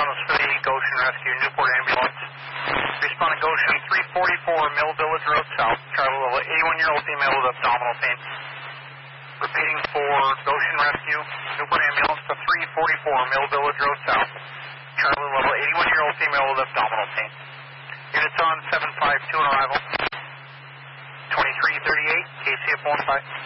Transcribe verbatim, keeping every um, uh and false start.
Jonas fifty, Goshen Rescue, Newport Ambulance. Responding Goshen, three forty-four Mill Village Road South. Charlie level, eighty-one-year-old female with abdominal pain. Repeating for Goshen Rescue, Newport Ambulance to three forty-four Mill Village Road South. Charlie level, eighty-one-year-old female with abdominal pain. Units on seven five two on arrival. twenty-three thirty-eight, K C F one five.